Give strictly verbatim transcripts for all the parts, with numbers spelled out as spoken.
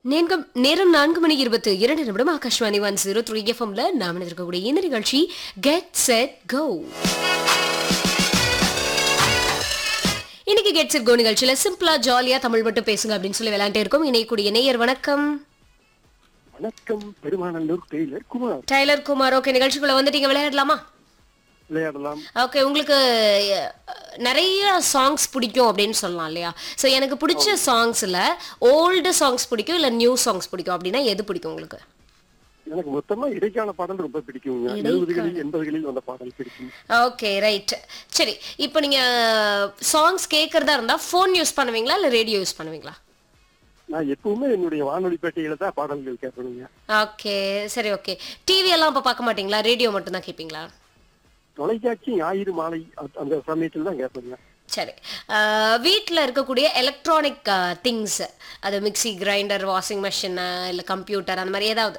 நேரம் நேரம் நான்கு மணி இருபத்தி இரண்டு நிமிடம் ஆகாஷ்வாணி ஒன் ஜீரோ த்ரீ எஃப்எம்ல நாம் இருக்கக்கூடிய இந்த நிகழ்ச்சி கெட் செட் கோ. இன்னைக்கு கெட் செட் கோ நிகழ்ச்சியில சிம்பிளா ஜாலியா தமிழ் மட்டும் பேசுங்க அப்படின்னு சொல்லி விளையாண்டே இருக்கோம். இணையக்கூடிய நேயர் வணக்கம். வணக்கம், Perumanallur Taylor Kumar. Taylor Kumar, okay, நிகழ்ச்சிக்குள்ள வந்துட்டீங்க, விளையாடலாமா? விளையாடலாம். ஓகே, உங்களுக்கு அஹ், நிறைய சாங்ஸ் பிடிக்கும் அப்படின்னு சொல்லலாம் இல்லையா? ஸோ எனக்கு பிடிச்ச சாங்ஸ்ல ஓல்டு சாங்ஸ் பிடிக்கும் இல்ல நியூ சாங்ஸ் பிடிக்கும் அப்படின்னா எது பிடிக்கும் உங்களுக்கு? எனக்கு மொத்தமா இடைக்கால பாடல் ரொம்ப பிடிக்குங்க. இடைக்கால. எழுபதுகளில் எண்பதுகளில் வந்த பாடல் பிடிக்கும். Okay, right. சரி, இப்போ நீங்க சாங்ஸ் கேட்கறதா இருந்தா ஃபோன் யூஸ் பண்ணுவீங்களா இல்ல ரேடியோ யூஸ் பண்ணுவீங்களா? நான் எப்பவுமே என்னுடைய வானொலி பேட்டையில தான் பாடல்கள் கேட்பேனுங்க. ஓகே, சரி, ஓகே. டிவி எல்லாம் அப்ப பார்க்க மாட்டீங்களா? ரேடியோ மட்டும் தான் கேட்பீங்களா? தொலைக்காட்சி ஞாயிறு மாலை அ- அந்த சமயத்தில் தான் கேட்பேங்க. சரி, வீட்டில் இருக்கக்கூடிய எலக்ட்ரானிக் திங்ஸ், அது மிக்ஸி, கிரைண்டர், வாஷிங் மிஷின் இல்ல கம்ப்யூட்டர், அந்த மாதிரி ஏதாவது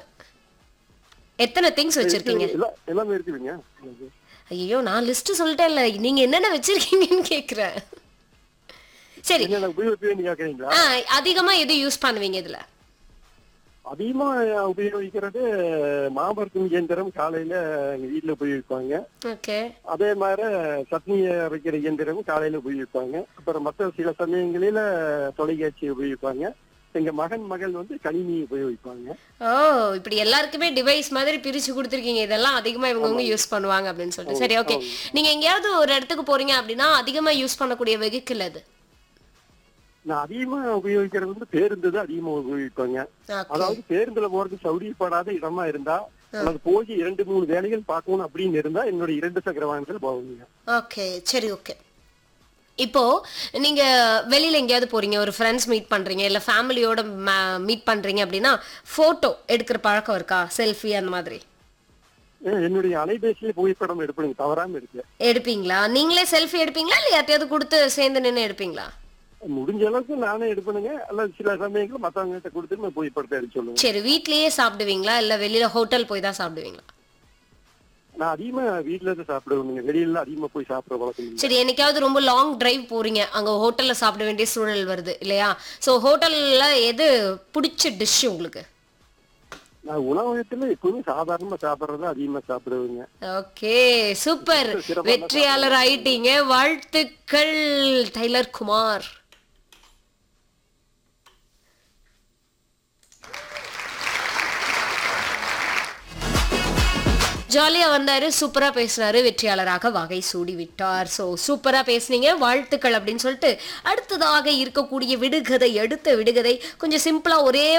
எத்தனை திங்ஸ் வச்சிருக்கீங்க? எல்லாம் எல்லாமே இருக்குதுங்க. ஐயோ, நான் லிஸ்ட் சொல்லிட்டேன் இல்ல, நீங்க என்னென்ன வச்சிருக்கீங்கன்னு கேக்குறேன். சரி, என்னென்ன உபயோகிப்பேன்னு கேட்கறீங்களா? ஆ, அதிகமா எது யூஸ் பண்ணுவீங்க இதுல? அதிகமா உபயோகிக்கிறது மாபரத்தும் இயந்திரம் காலையில எங்க வீட்டுல உபயோகிப்பாங்க. ஓகே, அதே மாதிரி சட்னி அரைக்கிற இயந்திரம் காலையில உபயோகிப்பாங்க. அப்புறம் மற்ற சில சமயங்களில தொலைக்காட்சி உபயோகிப்பாங்க. எங்க மகன் மகள் வந்து கணினி உபயோகிப்பாங்க. ஓ, இப்படி எல்லாருக்குமே டிவைஸ் மாதிரி பிரிச்சு கொடுத்துருக்கீங்க, இதெல்லாம் அதிகமா இவங்க யூஸ் பண்ணுவாங்க அப்படின்னு சொல்லிட்டு. சரி, ஓகே. நீங்க எங்கேயாவது ஒரு இடத்துக்கு போறீங்க அப்படின்னா அதிகமா யூஸ் பண்ணக்கூடிய வெஹிக்கிள் அது? நான் அதிகமா உபயோகிக்கிறது வந்து பேருந்து தான் அதிகமா உபயோகிப்பாங்க. Okay. அதாவது பேருந்துல போறது சௌரியப்படாத இடமா இருந்தா அல்லது போய் இரண்டு மூணு வேலைகள் பார்க்கணும் அப்படின்னு இருந்தா என்னோட இரண்டு சக்கர வாகனத்தில் போவாங்க. ஓகே, சரி, ஓகே. இப்போ நீங்க வெளியில எங்கேயாவது போறீங்க, ஒரு ஃப்ரெண்ட்ஸ் மீட் பண்றீங்க இல்ல ஃபேமிலியோட மீட் பண்றீங்க அப்படின்னா போட்டோ எடுக்கிற பழக்கம் இருக்கா? செல்ஃபி அந்த மாதிரி ஏன் என்னுடைய அலைபேசியில புகைப்படம் எடுப்பேன், தவறாம இருக்கு. எடுப்பீங்களா? நீங்களே செல்ஃபி எடுப்பீங்களா இல்ல யார்ட்டையாவது கொடுத்து சேர்ந்து நின்று எடுப்பீங்களா? முடிஞ்ச அளவுக்கு நானே எடுப்பேனுங்க. அல்லது சில சமயங்கள் மத்தவங்க கிட்ட கொடுத்துட்டு நான் புகைப்படத்தை எடுத்து சொல்லுவேன். சரி, வீட்லயே சாப்பிடுவீங்களா இல்ல வெளியில ஹோட்டல் போய் தான் சாப்பிடுவீங்களா? நான் அதிகமா வீட்டுல இருந்து சாப்பிடுவேனுங்க. வெளியில அதிகமா போய் சாப்பிடுற வழக்கம் இல்லை. சரி, என்னைக்காவது ரொம்ப லாங் டிரைவ் போறீங்க, அங்க ஹோட்டல்ல சாப்பிட வேண்டிய சூழல் வருது இல்லையா? சோ ஹோட்டல்ல எது பிடிச்ச டிஷ் உங்களுக்கு? நான் உணவகத்துல எப்பவுமே சாதாரணமா சாப்பிடுறத அதிகமா சாப்பிடுவேங்க. ஓகே, சூப்பர், சிறப்பான வெற்றியாளர் ஆயிட்டீங்க, வாழ்த்துக்கள் டெய்லர் குமார். ஜாலியா வந்தாரு, சூப்பரா பேசினாரு, வெற்றியாளராக வகை சூடி விட்டார். சோ சூப்பரா பேசுனீங்க, வாழ்த்துக்கள் அப்படின்னு சொல்லிட்டு அடுத்ததாக இருக்கக்கூடிய விடுகதை, அடுத்த விடுகதை கொஞ்சம் சிம்பிளா ஒரே